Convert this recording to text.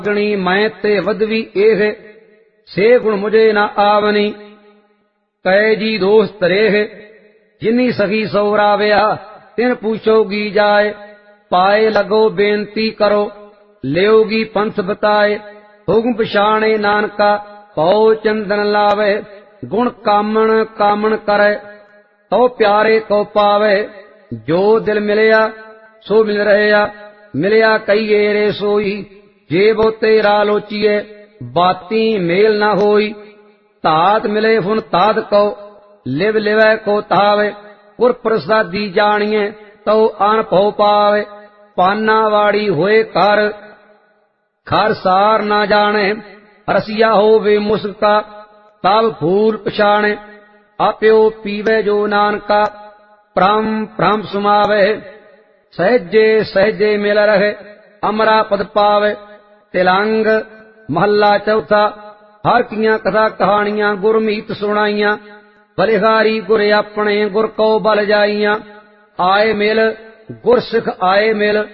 गणी मैं ते वधवी एह से गुण मुझे न आवनी कै जी दोष तरेह जिनी सखी सौराव्या तिन पूछोगी जाए पाए लगो बेनती करो लेओगी पंथ बताए हुक्म पछाणे नानका पौ चंदन लावे गुण कामण कामण करे तो प्यारे को पावे जो दिल मिलया सो मिल रहया मिलया कईए रे सोई जे वो तेरा लोचिए बाती मेल न होई तात मिले फुन तात को लिव लिवै को तावे पुर प्रसादी जानिए तो आन भौ पावे पाना वाड़ी होए कर खर सार ना जाने रसिया होवे मुस्का तब फूल पछाणे आप्यो पीवे जो नानका प्रम प्रम सुमावे सहजे सहजे मिल रहे अमरा पद पावे तिलंग महला चौथा हर कियां कथा कहानियां गुरमीत सुनाइया बलिहारी गुर अपने गुर को बल जाइया आए मिल गुर सिख आए मिल